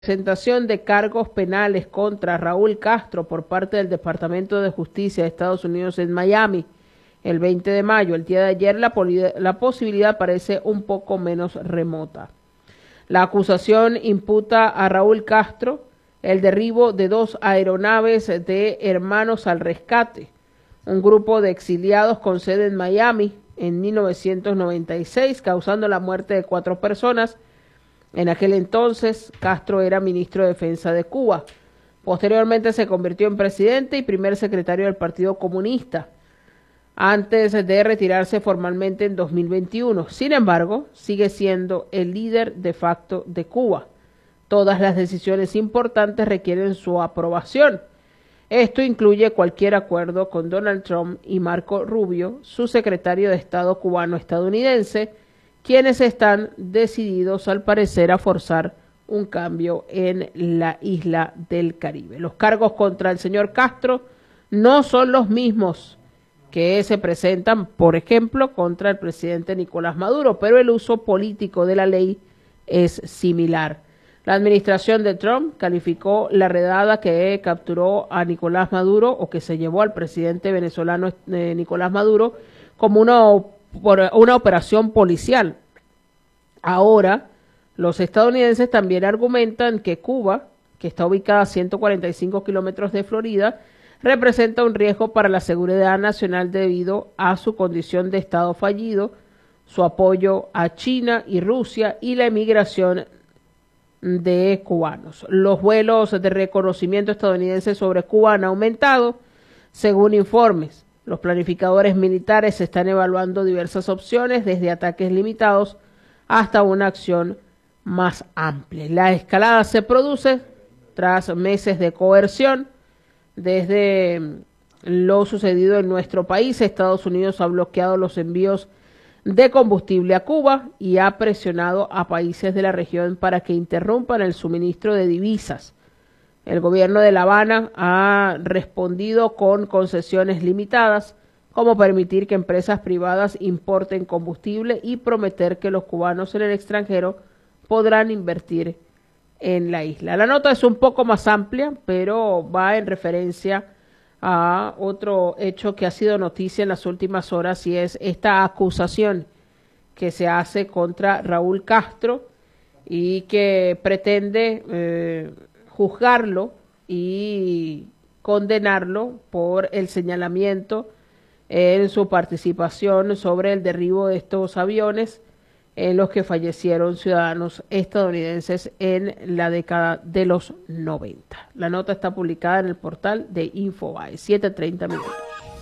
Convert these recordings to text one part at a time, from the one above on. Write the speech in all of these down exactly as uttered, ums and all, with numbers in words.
presentación de cargos penales contra Raúl Castro por parte del Departamento de Justicia de Estados Unidos en Miami el veinte de mayo. El día de ayer la, la posibilidad parece un poco menos remota. La acusación imputa a Raúl Castro el derribo de dos aeronaves de Hermanos al Rescate, un grupo de exiliados con sede en Miami en mil novecientos noventa y seis, causando la muerte de cuatro personas. En aquel entonces, Castro era ministro de Defensa de Cuba. Posteriormente se convirtió en presidente y primer secretario del Partido Comunista, antes de retirarse formalmente en dos mil veintiuno. Sin embargo, sigue siendo el líder de facto de Cuba. Todas las decisiones importantes requieren su aprobación. Esto incluye cualquier acuerdo con Donald Trump y Marco Rubio, su secretario de Estado cubano-estadounidense, quienes están decididos, al parecer, a forzar un cambio en la isla del Caribe. Los cargos contra el señor Castro no son los mismos que se presentan, por ejemplo, contra el presidente Nicolás Maduro, pero el uso político de la ley es similar. La administración de Trump calificó la redada que capturó a Nicolás Maduro, o que se llevó al presidente venezolano eh, Nicolás Maduro, como una por una operación policial. Ahora, los estadounidenses también argumentan que Cuba, que está ubicada a ciento cuarenta y cinco kilómetros de Florida, representa un riesgo para la seguridad nacional debido a su condición de Estado fallido, su apoyo a China y Rusia y la emigración de cubanos. Los vuelos de reconocimiento estadounidenses sobre Cuba han aumentado, según informes. Los planificadores militares están evaluando diversas opciones, desde ataques limitados hasta una acción más amplia. La escalada se produce tras meses de coerción. Desde lo sucedido en nuestro país, Estados Unidos ha bloqueado los envíos de combustible a Cuba y ha presionado a países de la región para que interrumpan el suministro de divisas. El gobierno de La Habana ha respondido con concesiones limitadas, como permitir que empresas privadas importen combustible y prometer que los cubanos en el extranjero podrán invertir en la isla. La nota es un poco más amplia, pero va en referencia a otro hecho que ha sido noticia en las últimas horas, y es esta acusación que se hace contra Raúl Castro y que pretende eh, juzgarlo y condenarlo por el señalamiento en su participación sobre el derribo de estos aviones en los que fallecieron ciudadanos estadounidenses en la década de los noventa. La nota está publicada en el portal de Infobae, siete treinta minutos.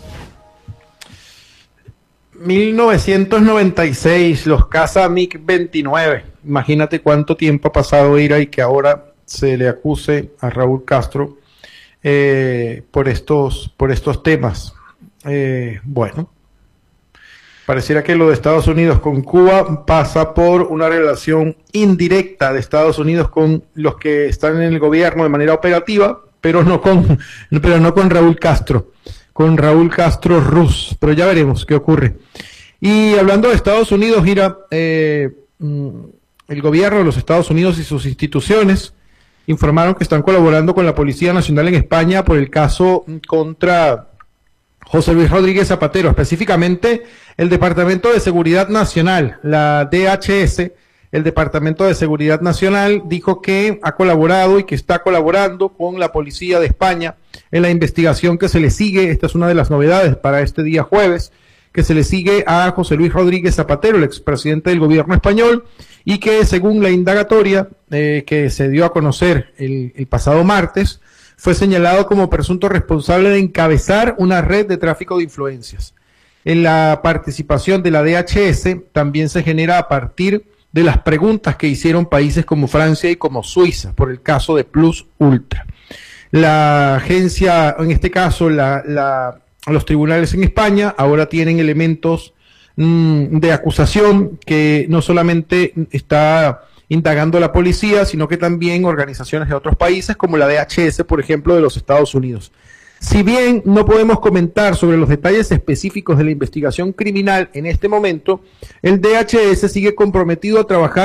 mil novecientos noventa y seis, los caza MiG veintinueve. Imagínate cuánto tiempo ha pasado, Ira, y que ahora se le acuse a Raúl Castro eh, por estos, por estos temas. Eh, bueno, pareciera que lo de Estados Unidos con Cuba pasa por una relación indirecta de Estados Unidos con los que están en el gobierno de manera operativa, pero no con, pero no con Raúl Castro, con Raúl Castro Ruz, pero ya veremos qué ocurre. Y hablando de Estados Unidos, Ira, eh, el gobierno de los Estados Unidos y sus instituciones informaron que están colaborando con la Policía Nacional en España por el caso contra José Luis Rodríguez Zapatero, específicamente el Departamento de Seguridad Nacional, la D H S, el Departamento de Seguridad Nacional, dijo que ha colaborado y que está colaborando con la Policía de España en la investigación que se le sigue. Esta es una de las novedades para este día jueves, que se le sigue a José Luis Rodríguez Zapatero, el expresidente del gobierno español, y que según la indagatoria eh, que se dio a conocer el, el pasado martes, fue señalado como presunto responsable de encabezar una red de tráfico de influencias. En la participación de la D H S también se genera a partir de las preguntas que hicieron países como Francia y como Suiza por el caso de Plus Ultra. La agencia, en este caso, la, la, los tribunales en España ahora tienen elementos mmm, de acusación que no solamente está indagando la policía, sino que también organizaciones de otros países, como la D H S, por ejemplo, de los Estados Unidos. Si bien no podemos comentar sobre los detalles específicos de la investigación criminal en este momento, el D H S sigue comprometido a trabajar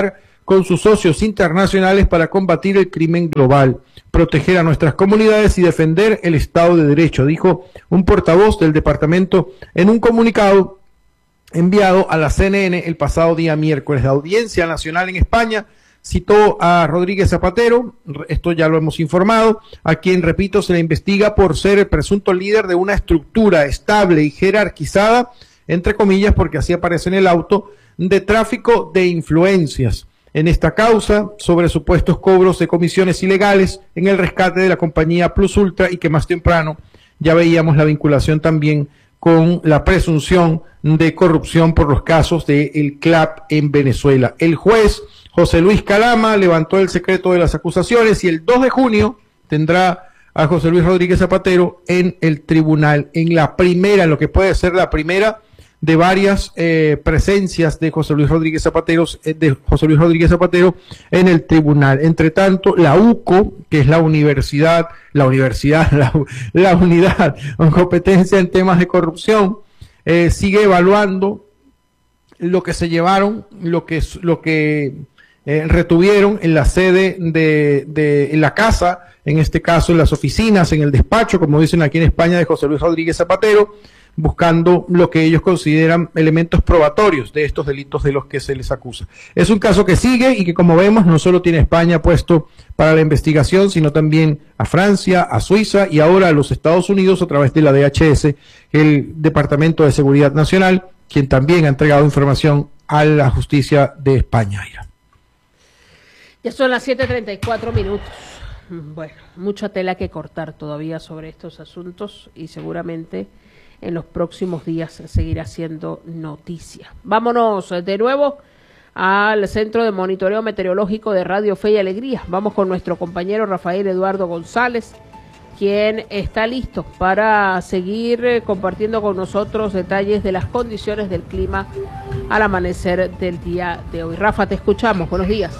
con sus socios internacionales para combatir el crimen global, proteger a nuestras comunidades y defender el Estado de Derecho, dijo un portavoz del departamento en un comunicado enviado a la C N N el pasado día miércoles. La Audiencia Nacional en España citó a Rodríguez Zapatero, esto ya lo hemos informado, a quien, repito, se le investiga por ser el presunto líder de una estructura estable y jerarquizada, entre comillas, porque así aparece en el auto, de tráfico de influencias. En esta causa, sobre supuestos cobros de comisiones ilegales en el rescate de la compañía Plus Ultra, y que más temprano ya veíamos la vinculación también con la presunción de corrupción por los casos del C L A P en Venezuela. El juez José Luis Calama levantó el secreto de las acusaciones y el dos de junio tendrá a José Luis Rodríguez Zapatero en el tribunal, en la primera, en lo que puede ser la primera de varias eh, presencias de José Luis Rodríguez Zapatero, de José Luis Rodríguez Zapatero en el tribunal. Entre tanto, la U C O, que es la universidad, la universidad, la, la unidad con competencia en temas de corrupción, eh, sigue evaluando lo que se llevaron, lo que, lo que eh, retuvieron en la sede de, de en la casa, en este caso en las oficinas, en el despacho, como dicen aquí en España, de José Luis Rodríguez Zapatero, buscando lo que ellos consideran elementos probatorios de estos delitos de los que se les acusa. Es un caso que sigue y que, como vemos, no solo tiene España puesto para la investigación, sino también a Francia, a Suiza y ahora a los Estados Unidos a través de la D H S, el Departamento de Seguridad Nacional, quien también ha entregado información a la justicia de España. Ya son las siete treinta y cuatro minutos. Bueno, mucha tela que cortar todavía sobre estos asuntos y seguramente en los próximos días seguirá siendo noticia. Vámonos de nuevo al Centro de Monitoreo Meteorológico de Radio Fe y Alegría. Vamos con nuestro compañero Rafael Eduardo González, quien está listo para seguir compartiendo con nosotros detalles de las condiciones del clima al amanecer del día de hoy. Rafa, te escuchamos. Buenos días.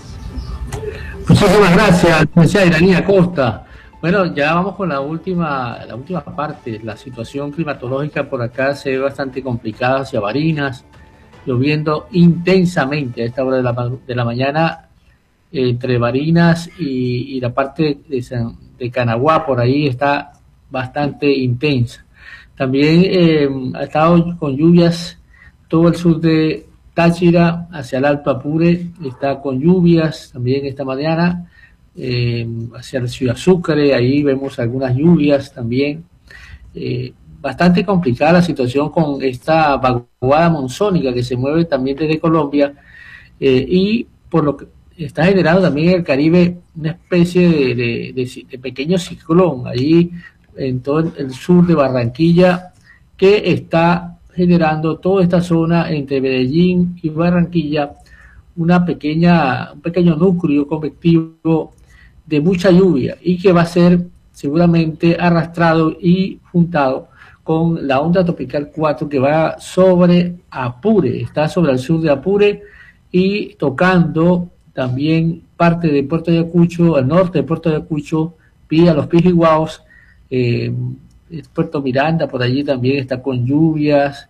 Muchísimas gracias, licenciada Iranía Costa. Bueno, ya vamos con la última, la última parte. La situación climatológica por acá se ve bastante complicada hacia Barinas, lloviendo intensamente a esta hora de la, de la mañana eh, entre Barinas y, y la parte de, San, de Canaguá, por ahí está bastante intensa. También eh, ha estado con lluvias todo el sur de Táchira hacia el Alto Apure, está con lluvias también esta mañana. Eh, hacia la ciudad Sucre, ahí vemos algunas lluvias también. Eh, bastante complicada la situación con esta vaguada monzónica que se mueve también desde Colombia eh, y por lo que está generando también en el Caribe una especie de, de, de, de pequeño ciclón allí en todo el sur de Barranquilla, que está generando toda esta zona entre Medellín y Barranquilla una pequeña, un pequeño núcleo convectivo de mucha lluvia y que va a ser seguramente arrastrado y juntado con la onda tropical cuatro que va sobre Apure, está sobre el sur de Apure y tocando también parte de Puerto Ayacucho, al norte de Puerto Ayacucho, vía los Pijiguaos, eh, Puerto Miranda, por allí también está con lluvias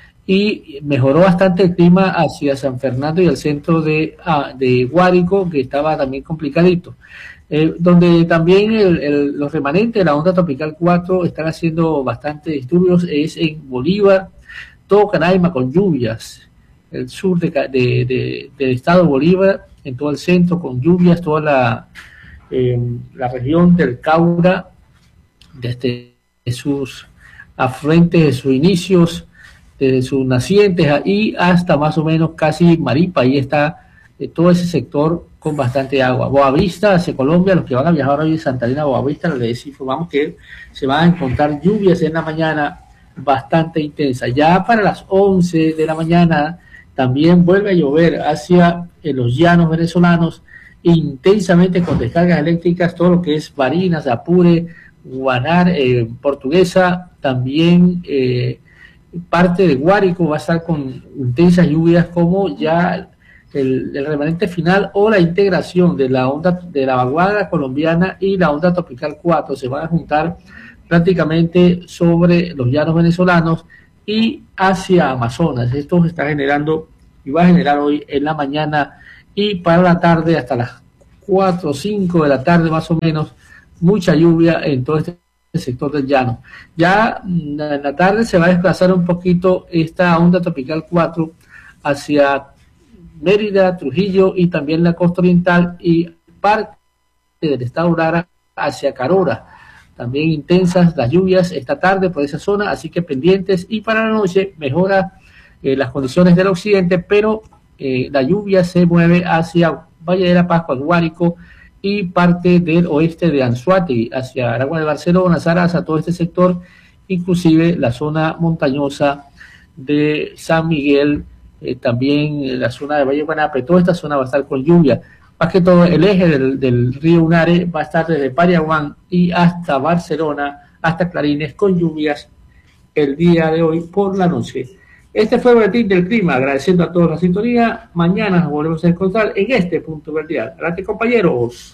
y mejoró bastante el clima hacia San Fernando y el centro de, ah, de Guárico, que estaba también complicadito. Eh, donde también el, el, los remanentes de la onda tropical cuatro están haciendo bastante disturbios es en Bolívar, todo Canaima con lluvias, el sur de, de, de, del estado de Bolívar, en todo el centro con lluvias, toda la, eh, la región del Caura, desde sus afluentes, de sus inicios, desde sus nacientes ahí hasta más o menos casi Maripa, ahí está eh, todo ese sector con bastante agua. Boavista hacia Colombia, los que van a viajar hoy de Santa Elena a Boavista, les informamos que se van a encontrar lluvias en la mañana bastante intensas. Ya para las once de la mañana también vuelve a llover hacia eh, los llanos venezolanos, intensamente con descargas eléctricas, todo lo que es Barinas, Apure, Guanar, eh, Portuguesa, también eh, parte de Guárico va a estar con intensas lluvias, como ya el, el remanente final o la integración de la onda de la vaguada colombiana y la onda tropical cuatro se van a juntar prácticamente sobre los llanos venezolanos y hacia Amazonas. Esto está generando y va a generar hoy en la mañana y para la tarde hasta las cuatro o cinco de la tarde más o menos, mucha lluvia en todo este sector del llano. Ya en la tarde se va a desplazar un poquito esta onda tropical cuatro hacia Mérida, Trujillo y también la costa oriental y parte del estado Lara hacia Carora. También intensas las lluvias esta tarde por esa zona, así que pendientes. Y para la noche mejora eh, las condiciones del occidente, pero eh, la lluvia se mueve hacia Valle de la Pascua, Guárico y parte del oeste de Anzoátegui, hacia Aragua de Barcelona, Sarasa, todo este sector, inclusive la zona montañosa de San Miguel, eh, también la zona de Valle Guanape, toda esta zona va a estar con lluvia. Más que todo el eje del, del río Unare va a estar desde Pariaguán y hasta Barcelona, hasta Clarines, con lluvias el día de hoy por la noche. Este fue el boletín del clima, agradeciendo a todos la sintonía. Mañana nos volvemos a encontrar en este punto vertical. Adelante, compañeros.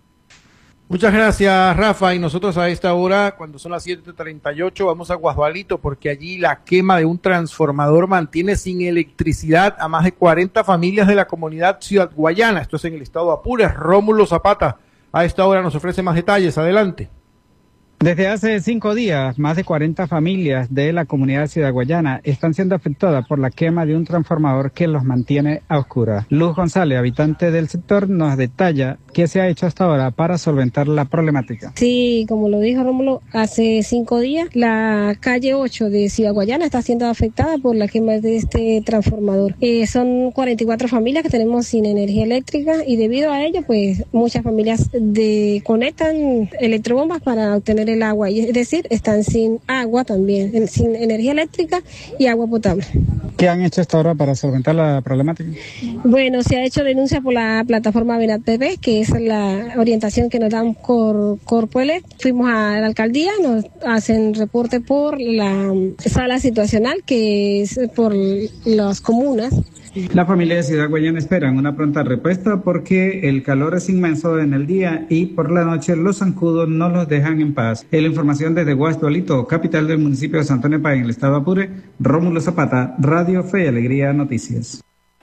Muchas gracias, Rafa. Y nosotros a esta hora, cuando son las siete treinta y ocho, vamos a Guasdualito, porque allí la quema de un transformador mantiene sin electricidad a más de cuarenta familias de la comunidad Ciudad Guayana. Esto es en el estado de Apures. Rómulo Zapata a esta hora nos ofrece más detalles. Adelante. Desde hace cinco días, más de cuarenta familias de la comunidad Ciudad Guayana están siendo afectadas por la quema de un transformador que los mantiene a oscuras. Luz González, habitante del sector, nos detalla qué se ha hecho hasta ahora para solventar la problemática. Sí, como lo dijo Rómulo, hace cinco días la calle ocho de Ciudad Guayana está siendo afectada por la quema de este transformador. Eh, son cuarenta y cuatro familias que tenemos sin energía eléctrica y debido a ello, pues muchas familias de, conectan electrobombas para obtener el agua, es decir, están sin agua también, sin energía eléctrica y agua potable. ¿Qué han hecho hasta ahora para solventar la problemática? Bueno, se ha hecho denuncia por la plataforma Venat P B, que es la orientación que nos dan Cor, Corpuele. Fuimos a la alcaldía, nos hacen reporte por la sala situacional, que es por las comunas. La familia de Ciudad Guayana esperan una pronta respuesta porque el calor es inmenso en el día y por la noche los zancudos no los dejan en paz. En la información desde Guasdualito, capital del municipio de Santo Nepá, en el estado de Apure, Rómulo Zapata, Radio Fe y Alegría Noticias.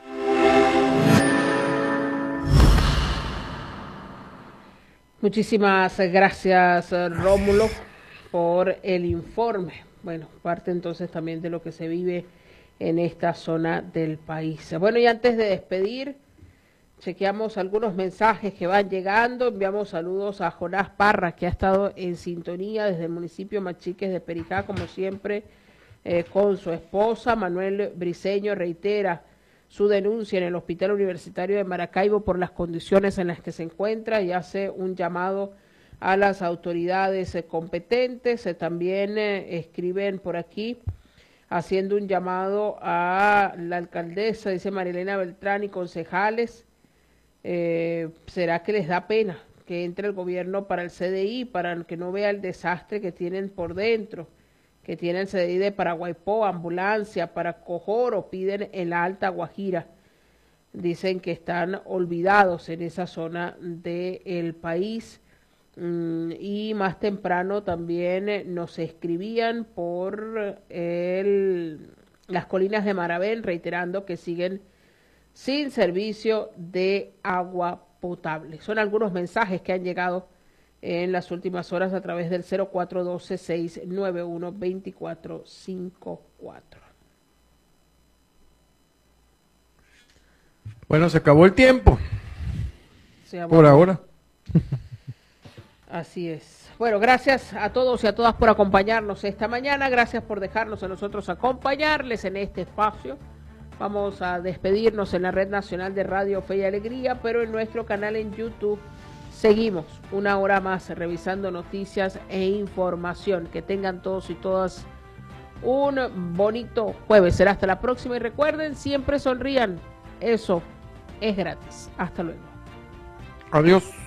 Muchísimas gracias, Rómulo, por el informe. Bueno, parte entonces también de lo que se vive en esta zona del país. Bueno, y antes de despedir, chequeamos algunos mensajes que van llegando. Enviamos saludos a Jonás Parra, que ha estado en sintonía desde el municipio Machiques de Pericá, como siempre, eh, con su esposa. Manuel Briceño reitera su denuncia en el Hospital Universitario de Maracaibo por las condiciones en las que se encuentra y hace un llamado a las autoridades eh, competentes. Eh, también eh, escriben por aquí, haciendo un llamado a la alcaldesa, dice Marilena Beltrán, y concejales. Eh, ¿Será que les da pena que entre el gobierno para el C D I, para que no vea el desastre que tienen por dentro, que tiene el C D I de Paraguaypó, ambulancia, para Cojoro, piden en la Alta Guajira? Dicen que están olvidados en esa zona del país. Y más temprano también nos escribían por el, las colinas de Marabén, reiterando que siguen sin servicio de agua potable. Son algunos mensajes que han llegado en las últimas horas a través del cero cuatro uno dos, seis nueve uno, dos cuatro cinco cuatro. Bueno, se acabó el tiempo. Sea, por ahora. Así es. Bueno, gracias a todos y a todas por acompañarnos esta mañana. Gracias por dejarnos a nosotros acompañarles en este espacio. Vamos a despedirnos en la Red Nacional de Radio Fe y Alegría, pero en nuestro canal en YouTube seguimos una hora más revisando noticias e información. Que tengan todos y todas un bonito jueves. Será hasta la próxima y recuerden, siempre sonrían. Eso es gratis. Hasta luego. Adiós.